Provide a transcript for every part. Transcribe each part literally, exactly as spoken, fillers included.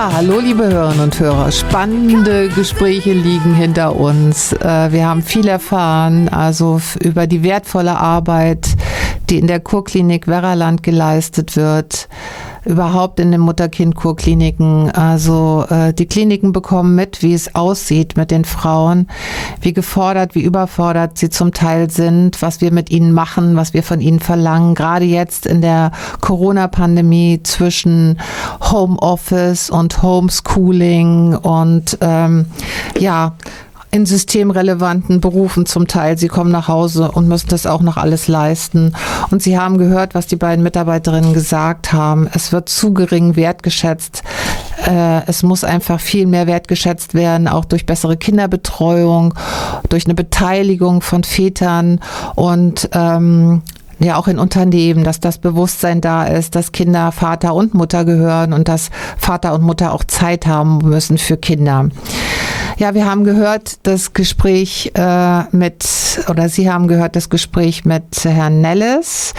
Ja, hallo liebe Hörerinnen und Hörer. Spannende Gespräche liegen hinter uns. Wir haben viel erfahren, also über die wertvolle Arbeit, die in der Kurklinik Werraland geleistet wird, überhaupt in den Mutter-Kind-Kurkliniken. Also äh, die Kliniken bekommen mit, wie es aussieht mit den Frauen, wie gefordert, wie überfordert sie zum Teil sind, was wir mit ihnen machen, was wir von ihnen verlangen. Gerade jetzt in der Corona-Pandemie zwischen Homeoffice und Homeschooling und ähm, ja, in systemrelevanten Berufen zum Teil. Sie kommen nach Hause und müssen das auch noch alles leisten. Und Sie haben gehört, was die beiden Mitarbeiterinnen gesagt haben. Es wird zu gering wertgeschätzt. Äh, es muss einfach viel mehr wertgeschätzt werden, auch durch bessere Kinderbetreuung, durch eine Beteiligung von Vätern und ähm, ja auch in Unternehmen, dass das Bewusstsein da ist, dass Kinder Vater und Mutter gehören und dass Vater und Mutter auch Zeit haben müssen für Kinder. Ja, wir haben gehört das Gespräch äh, mit, oder Sie haben gehört das Gespräch mit Herrn Nelles.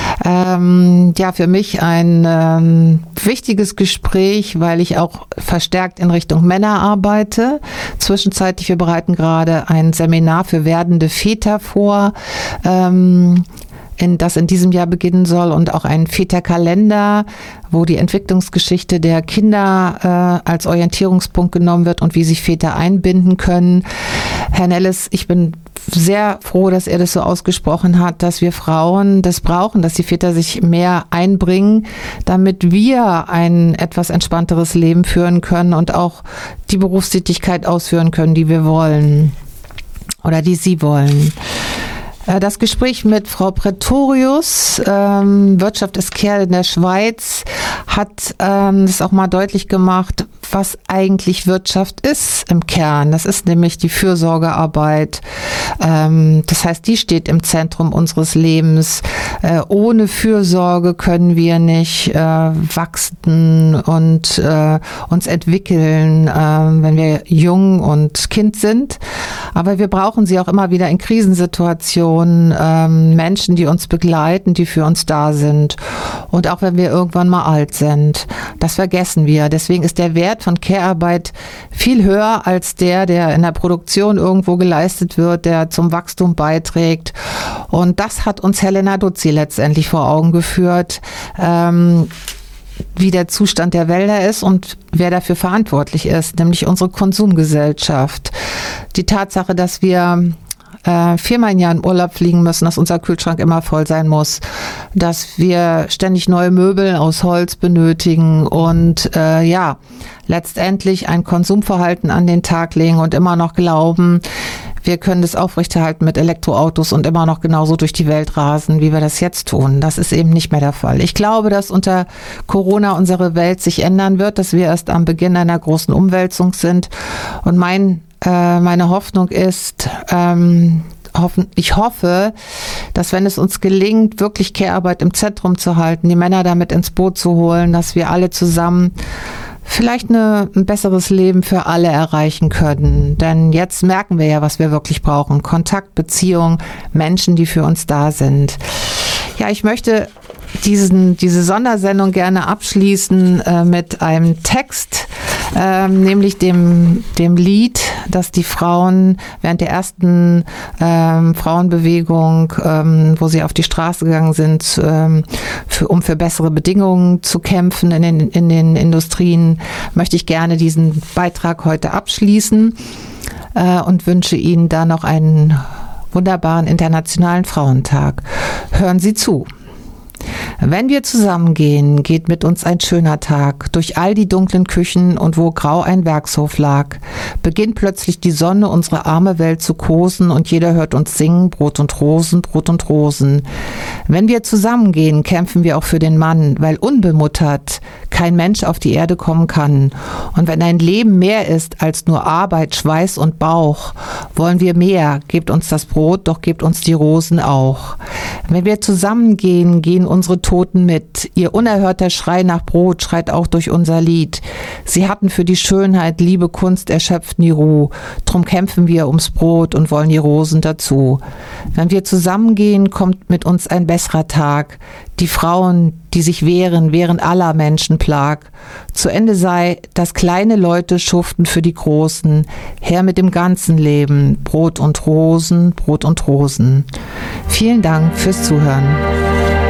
Ähm, ja, für mich ein ähm, wichtiges Gespräch, weil ich auch verstärkt in Richtung Männer arbeite. Zwischenzeitlich, wir bereiten gerade ein Seminar für werdende Väter vor, ähm, in, das in diesem Jahr beginnen soll, und auch einen Väterkalender, wo die Entwicklungsgeschichte der Kinder äh, als Orientierungspunkt genommen wird und wie sich Väter einbinden können. Herr Nelles, ich bin sehr froh, dass er das so ausgesprochen hat, dass wir Frauen das brauchen, dass die Väter sich mehr einbringen, damit wir ein etwas entspannteres Leben führen können und auch die Berufstätigkeit ausführen können, die wir wollen oder die Sie wollen. Das Gespräch mit Frau Pretorius, ähm, Wirtschaft ist Kerl in der Schweiz, hat ähm, das auch mal deutlich gemacht, was eigentlich Wirtschaft ist im Kern. Das ist nämlich die Fürsorgearbeit. Ähm, das heißt, die steht im Zentrum unseres Lebens. Äh, ohne Fürsorge können wir nicht äh, wachsen und äh, uns entwickeln, äh, wenn wir jung und Kind sind. Aber wir brauchen sie auch immer wieder in Krisensituationen. Ähm, Menschen, die uns begleiten, die für uns da sind. Und auch wenn wir irgendwann mal alt sind. Das vergessen wir. Deswegen ist der Wert von Care-Arbeit viel höher als der, der in der Produktion irgendwo geleistet wird, der zum Wachstum beiträgt. Und das hat uns Helena Duzzi letztendlich vor Augen geführt, ähm, wie der Zustand der Wälder ist und wer dafür verantwortlich ist, nämlich unsere Konsumgesellschaft. Die Tatsache, dass wir Äh, viermal im Jahr in Urlaub fliegen müssen, dass unser Kühlschrank immer voll sein muss, dass wir ständig neue Möbel aus Holz benötigen und äh, ja, letztendlich ein Konsumverhalten an den Tag legen und immer noch glauben, wir können das aufrechterhalten mit Elektroautos und immer noch genauso durch die Welt rasen, wie wir das jetzt tun. Das ist eben nicht mehr der Fall. Ich glaube, dass unter Corona unsere Welt sich ändern wird, dass wir erst am Beginn einer großen Umwälzung sind. Und mein, äh, meine Hoffnung ist, ähm, hoffen, ich hoffe, dass wenn es uns gelingt, wirklich Care-Arbeit im Zentrum zu halten, die Männer damit ins Boot zu holen, dass wir alle zusammen vielleicht eine, ein besseres Leben für alle erreichen können. Denn jetzt merken wir ja, was wir wirklich brauchen. Kontakt, Beziehung, Menschen, die für uns da sind. Ja, ich möchte diesen, diese Sondersendung gerne abschließen äh, mit einem Text, ähm, nämlich dem, dem Lied, das die Frauen während der ersten ähm, Frauenbewegung, ähm, wo sie auf die Straße gegangen sind, ähm, für, um für bessere Bedingungen zu kämpfen in den, in den Industrien, möchte ich gerne diesen Beitrag heute abschließen äh, und wünsche Ihnen da noch einen wunderbaren Internationalen Frauentag. Hören Sie zu. Wenn wir zusammengehen, geht mit uns ein schöner Tag, durch all die dunklen Küchen und wo grau ein Werkshof lag, beginnt plötzlich die Sonne unsere arme Welt zu kosen und jeder hört uns singen, Brot und Rosen, Brot und Rosen. Wenn wir zusammengehen, kämpfen wir auch für den Mann, weil unbemuttert kein Mensch auf die Erde kommen kann. Und wenn ein Leben mehr ist als nur Arbeit, Schweiß und Bauch, wollen wir mehr, gebt uns das Brot, doch gebt uns die Rosen auch. Wenn wir zusammengehen, gehen unsere Toten mit. Ihr unerhörter Schrei nach Brot schreit auch durch unser Lied. Sie hatten für die Schönheit, Liebe, Kunst erschöpft nie Ruhe. Drum kämpfen wir ums Brot und wollen die Rosen dazu. Wenn wir zusammengehen, kommt mit uns ein besserer Tag. die Frauen, die sich wehren, wehren aller Menschen Plag. Zu Ende sei, dass kleine Leute schuften für die Großen. Her mit dem ganzen Leben, Brot und Rosen, Brot und Rosen. Vielen Dank fürs Zuhören.